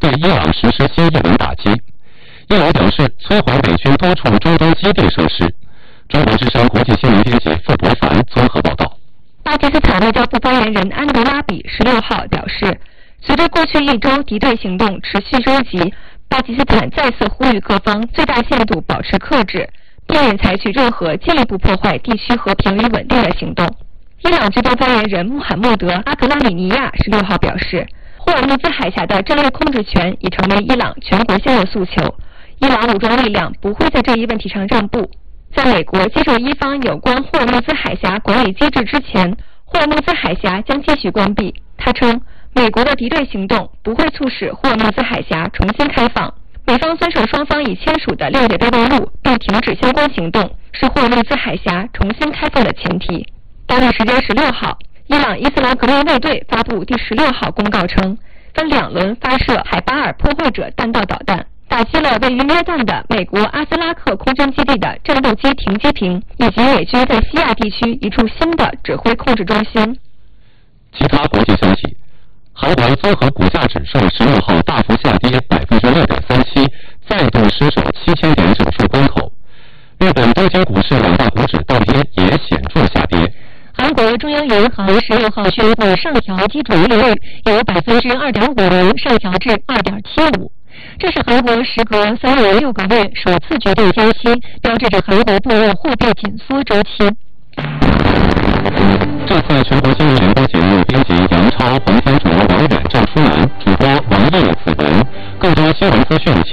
对伊朗实施新一轮打击。伊朗表示摧毁美军多处中东基地设施。中国之声国际新闻编辑傅博凡综合报道。 巴基斯坦外交部发言人安德拉比16号表示，随着过去1周敌对行动持续升级，巴基斯坦再次呼吁各方最大限度保持克制，避免采取任何进一步破坏地区和平与稳定的行动。伊朗最高发言人穆罕默德·阿格拉里尼亚16号表示，霍尔木兹海峡的战略控制权已成为伊朗全国性的诉求，伊朗武装力量不会在这一问题上让步。在美国接受伊方有关霍尔木兹海峡管理机制之前，霍尔木兹海峡将继续关闭。他称，美国的敌对行动不会促使霍尔木兹海峡重新开放。美方遵守双方已签署的谅解备忘录，并停止相关行动，是霍尔木兹海峡重新开放的前提。当地时间16号，伊朗伊斯兰革命卫队发布第16号公告称，分2轮发射海巴尔破坏者弹道导弹，打击了位于约旦的美国阿斯拉克空军基地的战斗机停机坪，以及美军在西亚地区一处新的指挥控制中心。 其他国际消息，韩国综合股价指数16号大幅下跌6.37%，再度失守7000点整数关口。日本东京股市2大股指当天也显著下跌。 韩国中央银行16号宣布上调基准利率，由2.50%上调至2.75%。这是韩国时隔3年6个月首次决定加息，标志着韩国步入货币紧缩周期。 这次全国新闻联播节目编辑杨超、黄天卓、王远、郑初南，主播王毅、子文。更多新闻资讯。